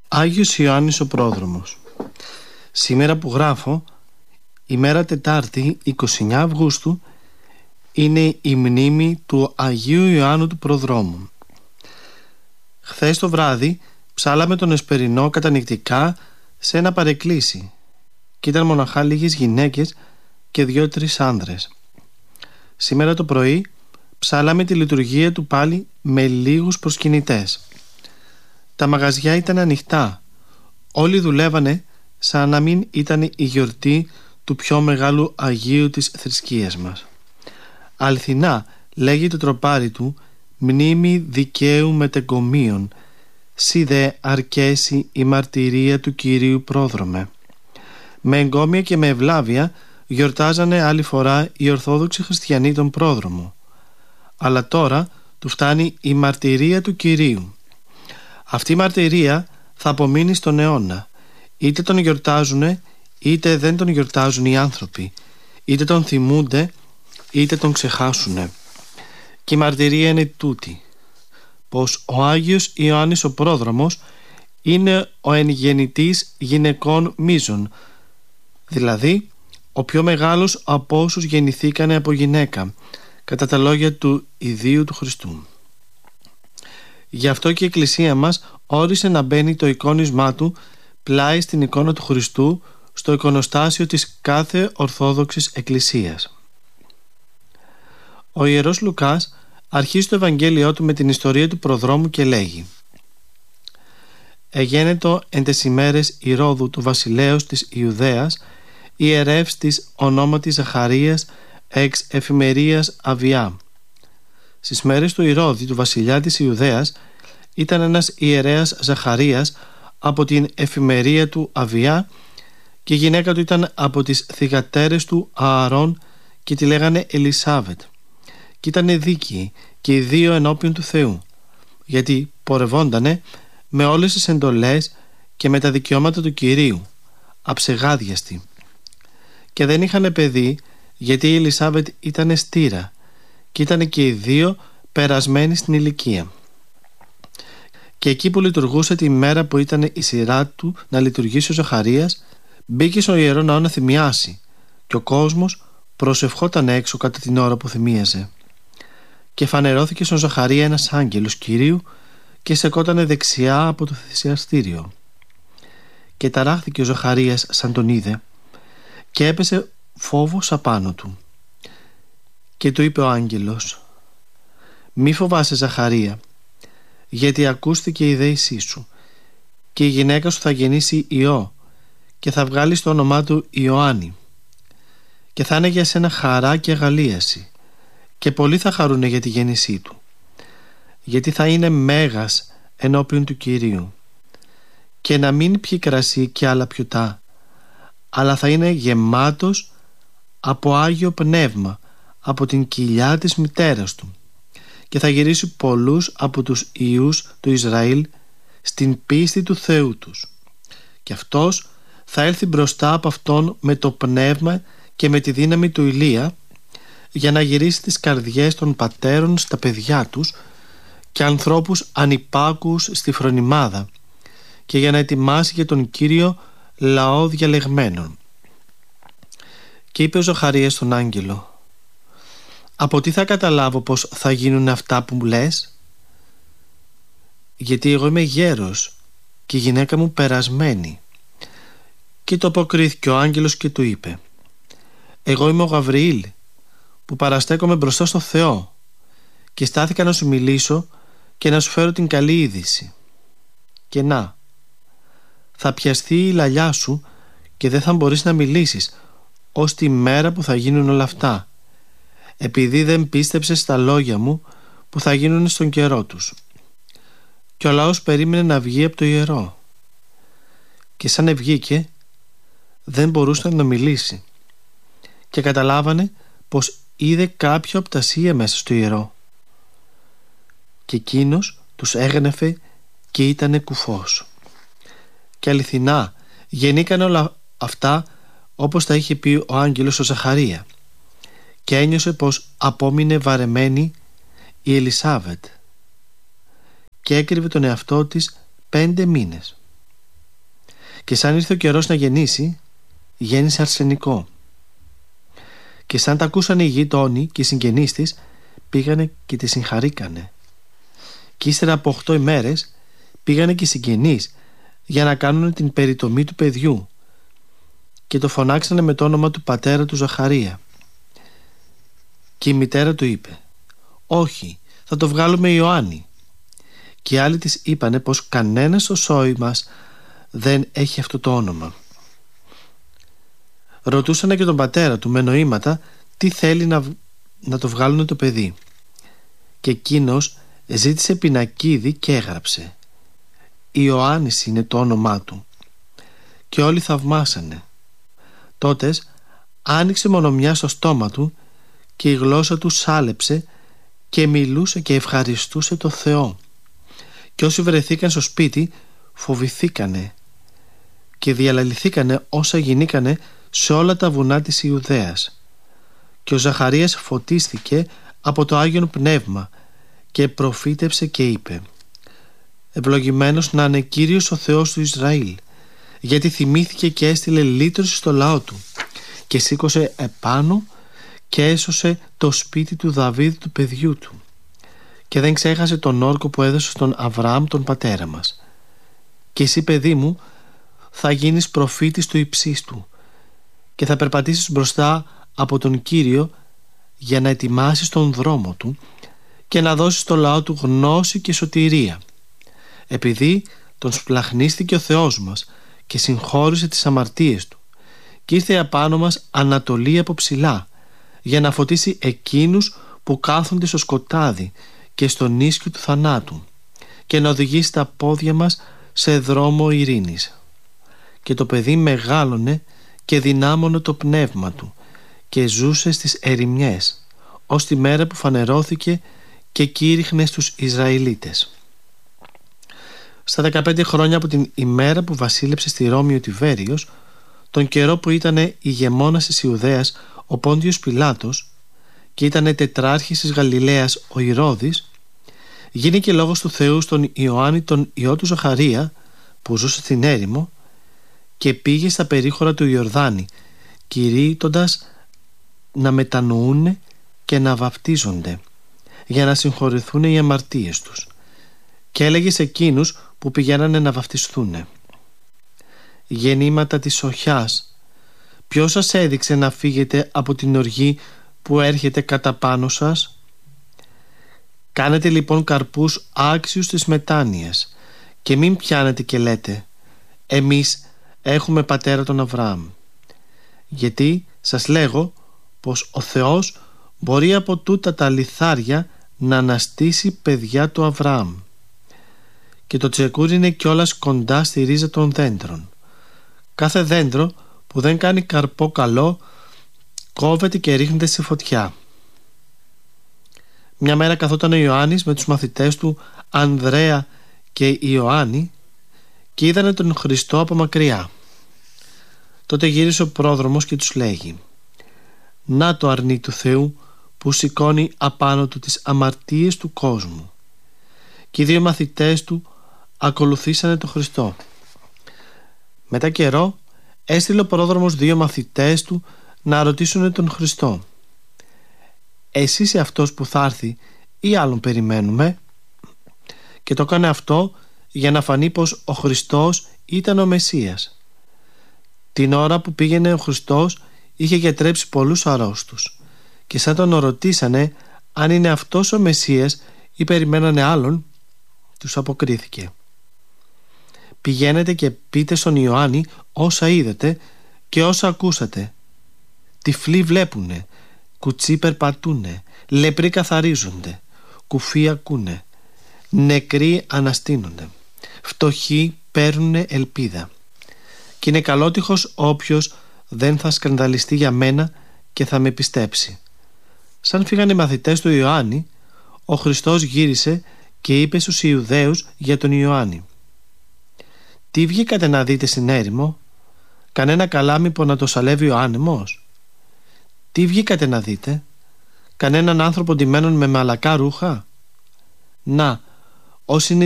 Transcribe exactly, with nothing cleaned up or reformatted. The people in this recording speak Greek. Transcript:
Άγιος Ιωάννης ο Πρόδρομος. Σήμερα που γράφω, ημέρα Τετάρτη, εικοστή ενάτη Αυγούστου, είναι η μνήμη του Αγίου Ιωάννου του Προδρόμου. Χθες το βράδυ ψάλαμε τον Εσπερινό κατανυκτικά σε ένα παρεκκλήσι και ήταν μοναχά λίγες γυναίκες και δυο-τρεις άνδρες. Σήμερα το πρωί ψάλαμε τη λειτουργία του πάλι με λίγους προσκυνητές. Τα μαγαζιά ήταν ανοιχτά. Όλοι δουλεύανε σαν να μην ήταν η γιορτή του πιο μεγάλου Αγίου της θρησκείας μας. Αληθινά, λέγει το τροπάρι του, μνήμη δικαίου μετεγκομίων, σι δε αρκέσει η μαρτυρία του Κυρίου Πρόδρομε. Με εγκόμια και με ευλάβεια γιορτάζανε άλλη φορά οι Ορθόδοξοι Χριστιανοί τον Πρόδρομο. Αλλά τώρα του φτάνει η μαρτυρία του Κυρίου. Αυτή η μαρτυρία θα απομείνει στον αιώνα. Είτε τον γιορτάζουνε είτε δεν τον γιορτάζουν οι άνθρωποι, είτε τον θυμούνται είτε τον ξεχάσουνε. Και η μαρτυρία είναι τούτη, πως ο Άγιος Ιωάννης ο Πρόδρομος είναι ο εν γεννητής γυναικών μείζων, δηλαδή ο πιο μεγάλος από όσους γεννηθήκανε από γυναίκα, κατά τα λόγια του ιδίου του Χριστού. Γι' αυτό και η Εκκλησία μας όρισε να μπαίνει το εικόνισμά του πλάι στην εικόνα του Χριστού στο εικονοστάσιο της κάθε Ορθόδοξης Εκκλησίας. Ο Ιερός Λουκάς αρχίζει το Ευαγγέλιό του με την ιστορία του προδρόμου και λέγει: «Εγένετο εν τες ημέρες Ηρώδου του βασιλέως της Ιουδαίας, ιερεύς της ονόματι Ζαχαρίας εξ εφημερίας Αβιά». Στις μέρες του Ηρώδη του βασιλιά της Ιουδαίας ήταν ένας ιερέας Ζαχαρίας από την εφημερία του Αβιά και η γυναίκα του ήταν από τις θυγατέρες του Ααρών και τη λέγανε Ελισάβετ, και ήταν δίκαιοι και οι δύο ενώπιον του Θεού, γιατί πορευόντανε με όλες τις εντολές και με τα δικαιώματα του Κυρίου, αψεγάδιαστοι. Και δεν είχαν παιδί, γιατί η Ελισάβετ ήταν στήρα και ήταν και οι δύο περασμένοι στην ηλικία. Και εκεί που λειτουργούσε τη μέρα που ήταν η σειρά του να λειτουργήσει ο Ζαχαρίας, μπήκε στο ιερό ναό να θυμιάσει, και ο κόσμος προσευχόταν έξω κατά την ώρα που θυμίαζε. Και φανερώθηκε στον Ζαχαρία ένας άγγελος Κυρίου και στεκότανε δεξιά από το θυσιαστήριο. Και ταράχθηκε ο Ζαχαρίας σαν τον είδε και έπεσε φόβος απάνω του. Και του είπε ο άγγελος: «Μη φοβάσαι, Ζαχαρία, γιατί ακούστηκε η δέησή σου και η γυναίκα σου θα γεννήσει ιό και θα βγάλει στο όνομά του Ιωάννη, και θα είναι για σένα χαρά και αγαλίαση, και πολλοί θα χαρούνε για τη γέννησή του, γιατί θα είναι μέγας ενώπιον του Κυρίου, και να μην πιει κρασί και άλλα πιωτά, αλλά θα είναι γεμάτος από Άγιο Πνεύμα από την κοιλιά της μητέρας του, και θα γυρίσει πολλούς από τους ιούς του Ισραήλ στην πίστη του Θεού τους, και αυτός θα έλθει μπροστά από αυτόν με το πνεύμα και με τη δύναμη του Ηλία, για να γυρίσει τις καρδιές των πατέρων στα παιδιά τους και ανθρώπους ανυπάκους στη φρονιμάδα, και για να ετοιμάσει για τον Κύριο λαό διαλεγμένον». Και είπε ο Ζαχαρίας στον άγγελο: «Από τι θα καταλάβω πως θα γίνουν αυτά που μου λες? Γιατί εγώ είμαι γέρος και η γυναίκα μου περασμένη». Και το αποκρίθηκε ο άγγελος και του είπε: «Εγώ είμαι ο Γαβριήλ, που παραστέκομαι μπροστά στο Θεό, και στάθηκα να σου μιλήσω και να σου φέρω την καλή είδηση. Και να, θα πιαστεί η λαλιά σου και δεν θα μπορείς να μιλήσεις ως τη μέρα που θα γίνουν όλα αυτά, επειδή δεν πίστεψες στα λόγια μου που θα γίνουν στον καιρό τους». Και ο λαός περίμενε να βγει από το ιερό, και σαν ευγήκε δεν μπορούσε να μιλήσει, και καταλάβανε πως είδε κάποιο απτασία μέσα στο ιερό, και εκείνος τους έγνεφε και ήτανε κουφός. Και αληθινά γεννήκανε όλα αυτά όπως τα είχε πει ο άγγελος ο Ζαχαρία, και ένιωσε πως απόμεινε βαρεμένη η Ελισάβετ, και έκρυβε τον εαυτό της πέντε μήνες. Και σαν ήρθε ο καιρός να γεννήσει, γέννησε αρσενικό. Και σαν τα ακούσαν οι γείτονοι και οι συγγενείς της, πήγανε και τη συγχαρήκανε. Και ύστερα από οχτώ ημέρες πήγανε και οι συγγενείς για να κάνουν την περιτομή του παιδιού και το φωνάξανε με το όνομα του πατέρα του Ζαχαρία. Και η μητέρα του είπε: «Όχι, θα το βγάλουμε Ιωάννη». Και οι άλλοι της είπανε πως κανένας στο σόι μας δεν έχει αυτό το όνομα. Ρωτούσανε και τον πατέρα του με νοήματα τι θέλει να, να το βγάλουν το παιδί. Και εκείνος ζήτησε πινακίδι και έγραψε: «Ιωάννης είναι το όνομά του». Και όλοι θαυμάσανε. Τότες άνοιξε μονομιά στο στόμα του και η γλώσσα του σάλεψε και μιλούσε και ευχαριστούσε το Θεό. Και όσοι βρεθήκαν στο σπίτι φοβηθήκανε και διαλαληθήκανε όσα γινήκανε σε όλα τα βουνά της Ιουδαίας. Και ο Ζαχαρίας φωτίστηκε από το Άγιον Πνεύμα και προφήτευσε και είπε: «Ευλογημένος να είναι Κύριος ο Θεός του Ισραήλ, γιατί θυμήθηκε και έστειλε λύτρωση στο λαό του και σήκωσε επάνω και έσωσε το σπίτι του Δαβίδ του παιδιού του και δεν ξέχασε τον όρκο που έδωσε στον Αβραάμ τον πατέρα μας. Και εσύ, παιδί μου, θα γίνεις προφήτης του υψίστου και θα περπατήσεις μπροστά από τον Κύριο για να ετοιμάσεις τον δρόμο του και να δώσεις στο λαό του γνώση και σωτηρία, επειδή τον σπλαχνίστηκε ο Θεός μας και συγχώρησε τις αμαρτίες του και ήρθε απάνω μας ανατολή από ψηλά, για να φωτίσει εκείνους που κάθονται στο σκοτάδι και στον ίσκιο του θανάτου και να οδηγήσει τα πόδια μας σε δρόμο ειρήνης». Και το παιδί μεγάλωνε και δυνάμωνε το πνεύμα του και ζούσε στις ερημιές ως τη μέρα που φανερώθηκε και κήρυχνε στους Ισραηλίτες. Στα δεκαπέντε χρόνια από την ημέρα που βασίλεψε στη Ρώμη ο Τιβέριος, τον καιρό που ήταν ηγεμόνας της Ιουδαίας ο Πόντιος Πιλάτος και ήταν τετράρχης της Γαλιλαίας ο Ηρώδης, γίνηκε λόγος του Θεού στον Ιωάννη τον ιό του Ζαχαρία που ζούσε στην έρημο και πήγε στα περίχωρα του Ιορδάνη, κηρύττοντας να μετανοούν και να βαπτίζονται για να συγχωρηθούν οι αμαρτίες τους, και έλεγε σε εκείνους που πηγαίνανε να βαπτιστούν: «Γεννήματα της σοχιάς, ποιος σας έδειξε να φύγετε από την οργή που έρχεται κατά πάνω σας? Κάνετε λοιπόν καρπούς άξιους της μετάνοιας και μην πιάνετε και λέτε: εμείς έχουμε πατέρα τον Αβραάμ. Γιατί σας λέγω πως ο Θεός μπορεί από τούτα τα λιθάρια να αναστήσει παιδιά του Αβραάμ. Και το τσεκούρι είναι κιόλας κοντά στη ρίζα των δέντρων. Κάθε δέντρο που δεν κάνει καρπό καλό κόβεται και ρίχνεται στη φωτιά». Μια μέρα καθόταν ο Ιωάννης με τους μαθητές του Ανδρέα και Ιωάννη και είδανε τον Χριστό από μακριά. Τότε γύρισε ο πρόδρομος και τους λέγει: «Να το αρνί του Θεού που σηκώνει απάνω του τις αμαρτίες του κόσμου». Και οι δύο μαθητές του ακολουθήσανε τον Χριστό. Μετά καιρό έστειλε ο πρόδρομος δύο μαθητές του να ρωτήσουν τον Χριστό: «Εσύ είσαι αυτός που θα έρθει ή άλλον περιμένουμε?» Και το έκανε αυτό για να φανεί πως ο Χριστός ήταν ο Μεσσίας. Την ώρα που πήγαινε ο Χριστός είχε γιατρέψει πολλούς αρρώστους, και σαν τον ρωτήσανε αν είναι αυτός ο Μεσσίας ή περιμένανε άλλον, τους αποκρίθηκε: «Πηγαίνετε και πείτε στον Ιωάννη όσα είδατε και όσα ακούσατε. Τυφλοί βλέπουνε, κουτσοί περπατούνε, λεπροί καθαρίζονται, κουφοί ακούνε, νεκροί αναστείνονται, φτωχοί παίρνουνε ελπίδα. Και είναι καλότυχος όποιος δεν θα σκανδαλιστεί για μένα και θα με πιστέψει». Σαν φύγανε οι μαθητές του Ιωάννη, ο Χριστός γύρισε και είπε στους Ιουδαίους για τον Ιωάννη: «Τι βγήκατε να δείτε στην έρημο? Κανένα καλάμι που να το σαλεύει ο άνεμος? Τι βγήκατε να δείτε? Κανέναν άνθρωπο ντυμένον με μαλακά ρούχα? Να, όσοι είναι